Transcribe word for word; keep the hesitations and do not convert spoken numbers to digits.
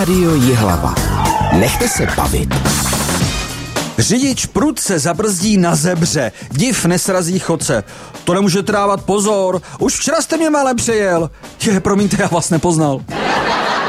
Rádio Jihlava. Nechte se bavit. Řidič prudce zabrzdí na zebře. Div nesrazí chodce. To nemůžete dávat pozor. Už včera jste mě málem přejel. Je, promiňte, já vás nepoznal.